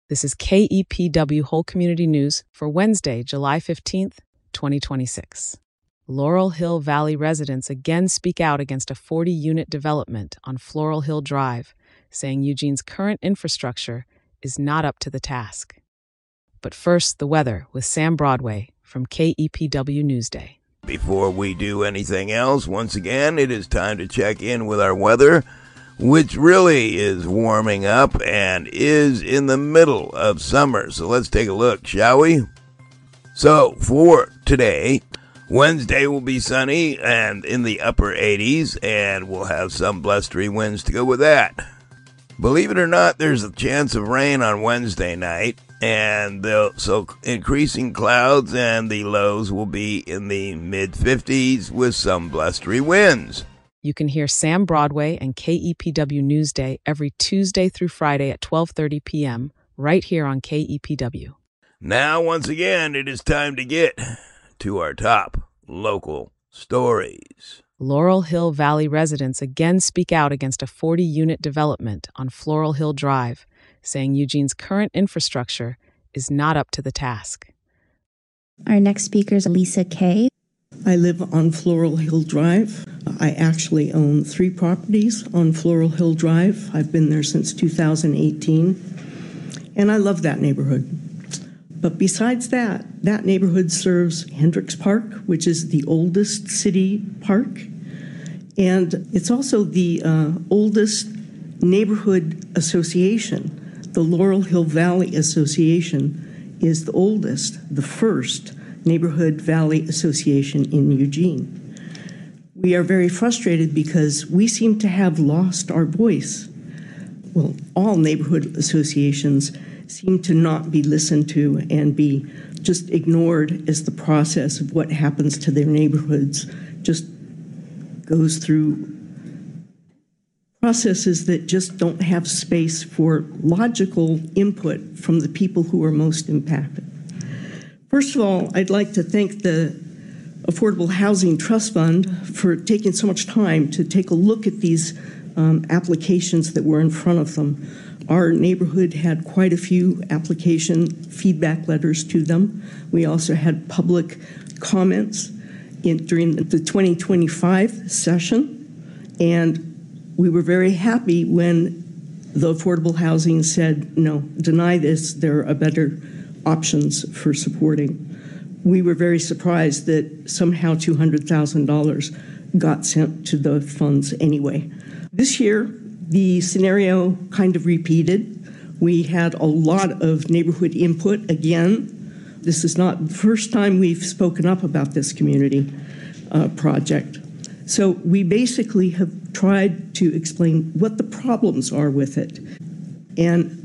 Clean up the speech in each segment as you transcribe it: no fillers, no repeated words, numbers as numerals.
This is KEPW Whole Community News for Wednesday, July 15th, 2026. Laurel Hill Valley residents again speak out against a 40-unit development on Floral Hill Drive, saying Eugene's current infrastructure is not up to the task. But first, the weather with Sam Broadway from KEPW Newsday. Before we do anything else, once again, it is time to check in with our weather, which really is warming up and is in the middle of summer. So let's take a look, shall we? So for today, Wednesday will be sunny and in the upper 80s, and we'll have some blustery winds to go with that. Believe it or not, there's a chance of rain on Wednesday night, and so increasing clouds, and the lows will be in the mid-50s with some blustery winds. You can hear Sam Broadway and KEPW Newsday every Tuesday through Friday at 12:30 p.m. right here on KEPW. Now, once again, it is time to get to our top local stories. Laurel Hill Valley residents again speak out against a 40-unit development on Floral Hill Drive, saying Eugene's current infrastructure is not up to the task. Our next speaker is Lisa Kay. I live on Floral Hill Drive. I actually own 3 properties on Floral Hill Drive. I've been there since 2018, and I love that neighborhood. But besides that, that neighborhood serves Hendricks Park, which is the oldest city park, and it's also the oldest neighborhood association. The Laurel Hill Valley Association is the oldest, the first Neighborhood Valley Association in Eugene. We are very frustrated because we seem to have lost our voice. Well, all neighborhood associations seem to not be listened to and be just ignored as the process of what happens to their neighborhoods just goes through processes that just don't have space for logical input from the people who are most impacted. First of all, I'd like to thank the Affordable Housing Trust Fund for taking so much time to take a look at these applications that were in front of them. Our neighborhood had quite a few application feedback letters to them. We also had public comments during the 2025 session, and we were very happy when the Affordable Housing said, no, deny this, there are better options for supporting. We were very surprised that somehow $200,000 got sent to the funds anyway. This year, the scenario kind of repeated. We had a lot of neighborhood input again. This is not the first time we've spoken up about this community project. So we basically have tried to explain what the problems are with it. And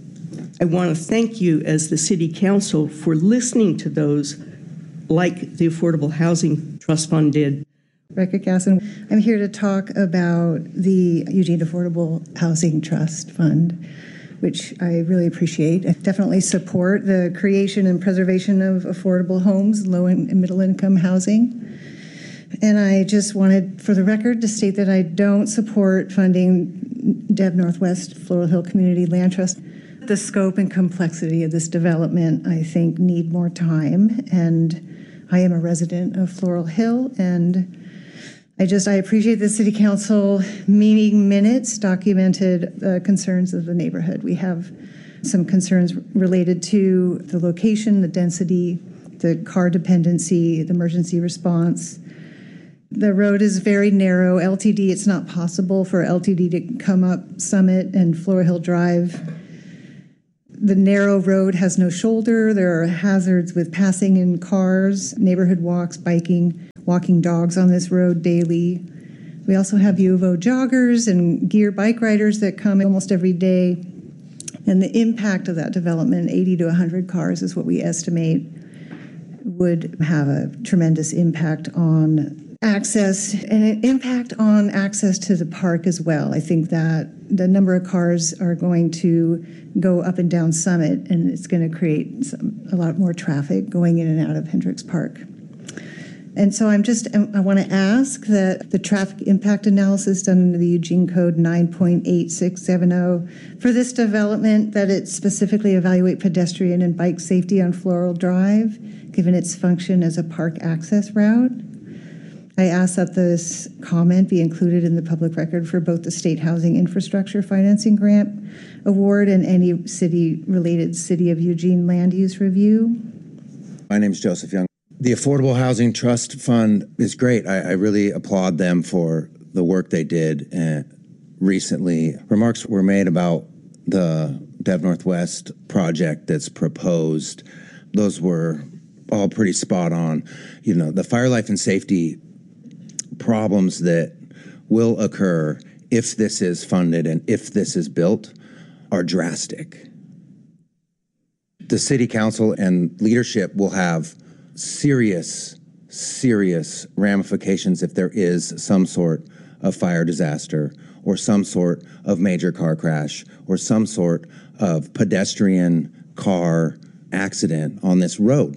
I want to thank you as the City Council for listening to those like the Affordable Housing Trust Fund did. Rebecca Gasson. I'm here to talk about the Eugene Affordable Housing Trust Fund, which I really appreciate. I definitely support the creation and preservation of affordable homes, low and middle income housing. And I just wanted, for the record, to state that I don't support funding Dev Northwest Floral Hill Community Land Trust. The scope and complexity of this development, I think, need more time. And I am a resident of Floral Hill, and I appreciate the City Council meeting minutes documented concerns of the neighborhood. We have some concerns related to the location, the density, the car dependency, the emergency response. The road is very narrow. LTD, it's not possible for LTD to come up Summit and Floral Hill Drive. The narrow road has no shoulder. There are hazards with passing in cars, neighborhood walks, biking, walking dogs on this road daily. We also have U of O joggers and gear bike riders that come almost every day. And the impact of that development, 80 to 100 cars is what we estimate, would have a tremendous impact on access and an impact on access to the park as well. I think that the number of cars are going to go up and down Summit, and it's going to create a lot more traffic going in and out of Hendricks Park. And so I want to ask that the traffic impact analysis done under the Eugene Code 9.8670 for this development, that it specifically evaluate pedestrian and bike safety on Floral Drive, given its function as a park access route. I ask that this comment be included in the public record for both the State Housing Infrastructure Financing Grant Award and any city-related City of Eugene land use review. My name is Joseph Young. The Affordable Housing Trust Fund is great. I really applaud them for the work they did recently. Remarks were made about the Dev Northwest project that's proposed. Those were all pretty spot on. You know, the fire, life, and safety problems that will occur if this is funded and if this is built are drastic. The city council and leadership will have serious ramifications if there is some sort of fire disaster or some sort of major car crash or some sort of pedestrian car accident on this road.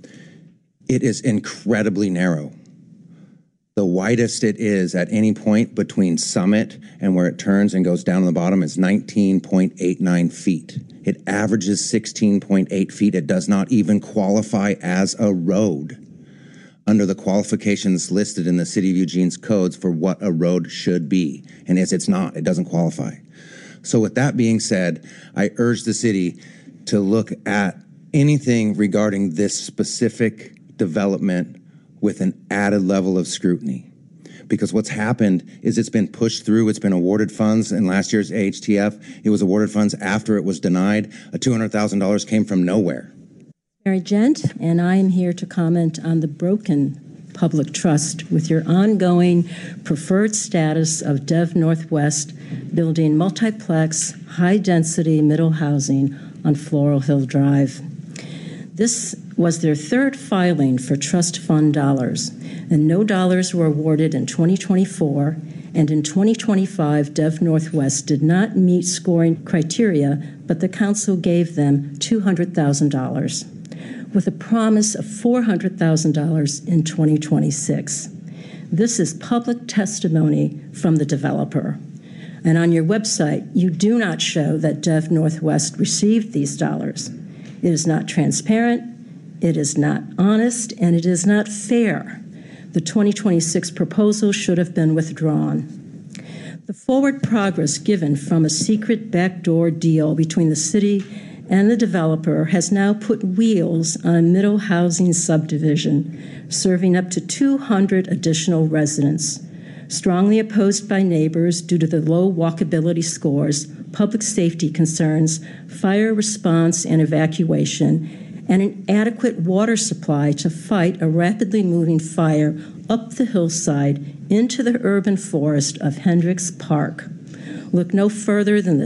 It is incredibly narrow. The widest it is at any point between Summit and where it turns and goes down to the bottom is 19.89 feet. It averages 16.8 feet. It does not even qualify as a road under the qualifications listed in the City of Eugene's codes for what a road should be. And it's not. It doesn't qualify. So with that being said, I urge the city to look at anything regarding this specific development with an added level of scrutiny. Because what's happened is it's been pushed through, it's been awarded funds. In last year's AHTF, it was awarded funds after it was denied. $200,000 came from nowhere. Mary Gent, and I am here to comment on the broken public trust with your ongoing preferred status of Dev Northwest building multiplex, high-density middle housing on Floral Hill Drive. This was their third filing for trust fund dollars, and no dollars were awarded in 2024, and in 2025, Dev Northwest did not meet scoring criteria, but the council gave them $200,000, with a promise of $400,000 in 2026. This is public testimony from the developer. And on your website, you do not show that Dev Northwest received these dollars. It is not transparent, it is not honest, and it is not fair. The 2026 proposal should have been withdrawn. The forward progress given from a secret backdoor deal between the city and the developer has now put wheels on a middle housing subdivision, serving up to 200 additional residents. Strongly opposed by neighbors due to the low walkability scores, public safety concerns, fire response and evacuation, and an adequate water supply to fight a rapidly moving fire up the hillside into the urban forest of Hendricks Park. Look no further than the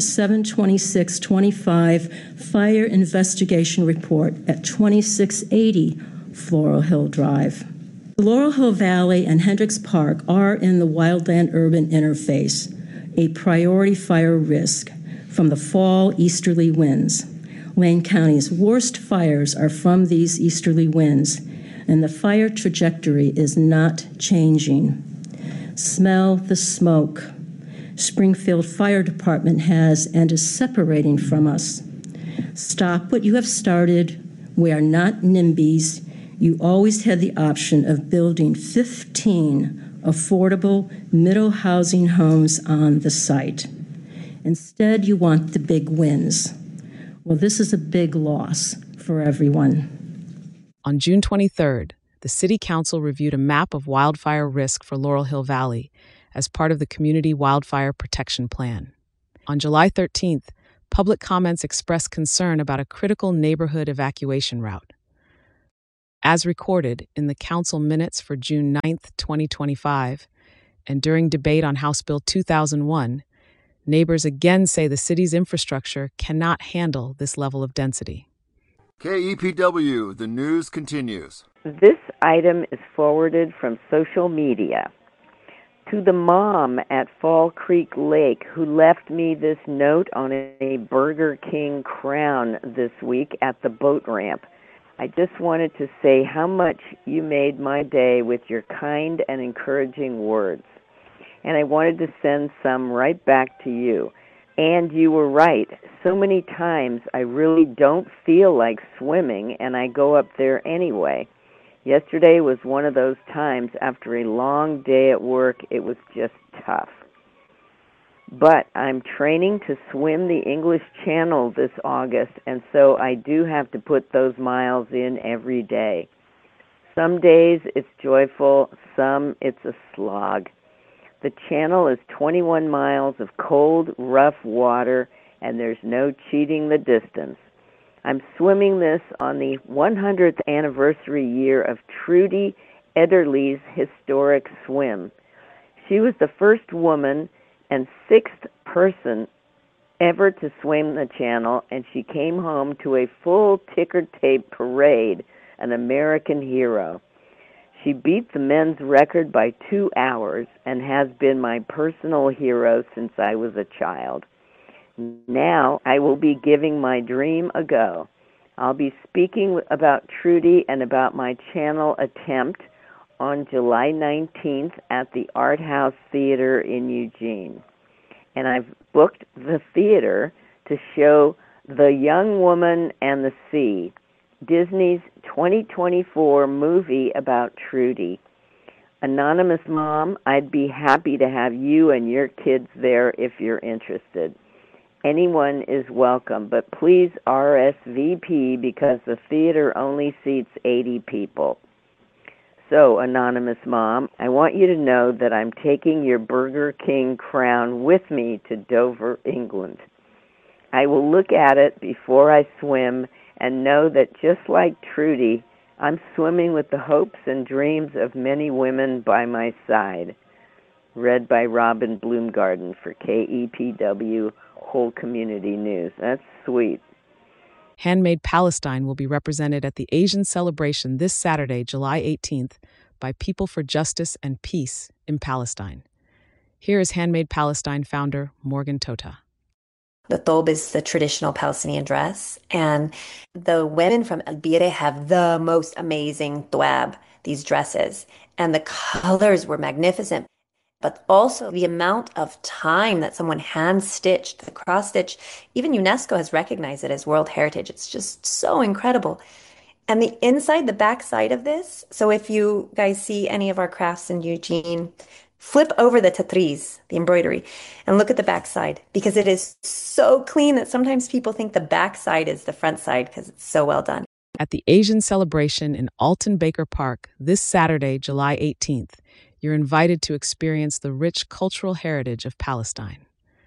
7/26/25 fire investigation report at 2680 Floral Hill Drive. The Laurel Hill Valley and Hendricks Park are in the wildland-urban interface, a priority fire risk from the fall easterly winds. Lane County's worst fires are from these easterly winds, and the fire trajectory is not changing. Smell the smoke. Springfield Fire Department has and is separating from us. Stop what you have started. We are not NIMBYs. You always had the option of building 15 affordable middle housing homes on the site. Instead, you want the big wins. Well, this is a big loss for everyone. On June 23rd, the City Council reviewed a map of wildfire risk for Laurel Hill Valley as part of the Community Wildfire Protection Plan. On July 13th, public comments expressed concern about a critical neighborhood evacuation route. As recorded in the Council minutes for June 9th, 2025, and during debate on House Bill 2001, neighbors again say the city's infrastructure cannot handle this level of density. KEPW, the news continues. This item is forwarded from social media. To the mom at Fall Creek Lake who left me this note on a Burger King crown this week at the boat ramp. I just wanted to say how much you made my day with your kind and encouraging words. And I wanted to send some right back to you. And you were right. So many times I really don't feel like swimming, and I go up there anyway. Yesterday was one of those times after a long day at work. It was just tough. But I'm training to swim the English Channel this August, and so I do have to put those miles in every day. Some days it's joyful, some it's a slog. The channel is 21 miles of cold, rough water, and there's no cheating the distance. I'm swimming this on the 100th anniversary year of Trudy Ederle's historic swim. She was the first woman and sixth person ever to swim the channel, and she came home to a full ticker tape parade, an American hero. She beat the men's record by 2 hours and has been my personal hero since I was a child. Now I will be giving my dream a go. I'll be speaking about Trudy and about my channel attempt on July 19th at the Art House Theater in Eugene. And I've booked the theater to show The Young Woman and the Sea, Disney's 2024 movie about Trudy. Anonymous Mom, I'd be happy to have you and your kids there if you're interested. Anyone is welcome, but please RSVP because the theater only seats 80 people. So, Anonymous Mom, I want you to know that I'm taking your Burger King crown with me to Dover, England. I will look at it before I swim and know that just like Trudy, I'm swimming with the hopes and dreams of many women by my side. Read by Robin Bloomgarden for KEPW Whole Community News. That's sweet. Handmade Palestine will be represented at the Asian celebration this Saturday, July 18th, by People for Justice and Peace in Palestine. Here is Handmade Palestine founder Morgan Tota. The thobe is the traditional Palestinian dress, and the women from El Bireh have the most amazing thwab, these dresses, and the colors were magnificent. But also the amount of time that someone hand-stitched, the cross-stitch, even UNESCO has recognized it as World Heritage. It's just so incredible. And the inside, the back side of this, so if you guys see any of our crafts in Eugene, flip over the tatriz, the embroidery, and look at the back side, because it is so clean that sometimes people think the back side is the front side because it's so well done. At the Asian celebration in Alton Baker Park this Saturday, July 18th, you're invited to experience the rich cultural heritage of Palestine.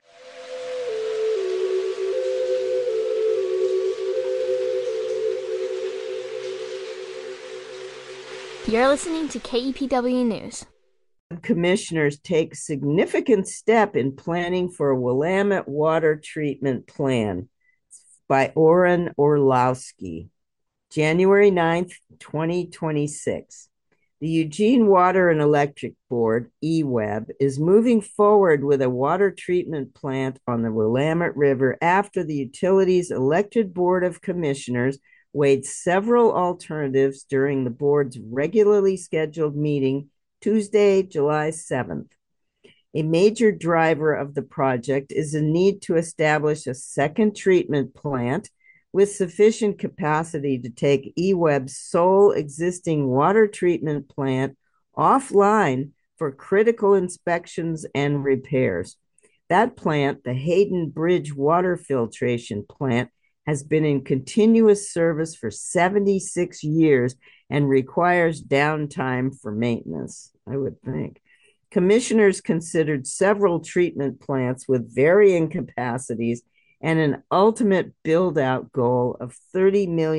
You're listening to KEPW News. Commissioners take significant step in planning for a Willamette water treatment plan by Oren Orlowski, January 9th, 2026. The Eugene Water and Electric Board, EWEB, is moving forward with a water treatment plant on the Willamette River after the utility's elected Board of Commissioners weighed several alternatives during the board's regularly scheduled meeting Tuesday, July 7th. A major driver of the project is a need to establish a second treatment plant with sufficient capacity to take EWEB's sole existing water treatment plant offline for critical inspections and repairs. That plant, the Hayden Bridge Water Filtration Plant, has been in continuous service for 76 years and requires downtime for maintenance, I would think. Commissioners considered several treatment plants with varying capacities and an ultimate build-out goal of 30 million